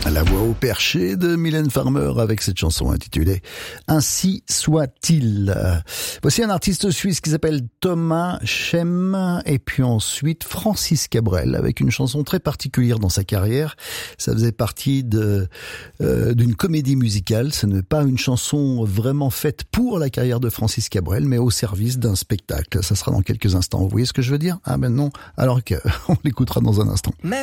La voix au perché de Mylène Farmer avec cette chanson intitulée « Ainsi soit-il ». Voici un artiste suisse qui s'appelle Thomas Chem et puis ensuite Francis Cabrel avec une chanson très particulière dans sa carrière. Ça faisait partie d'une comédie musicale. Ce n'est pas une chanson vraiment faite pour la carrière de Francis Cabrel mais au service d'un spectacle. Ça sera dans quelques instants. Vous voyez ce que je veux dire? Ah ben non, alors qu'on l'écoutera dans un instant.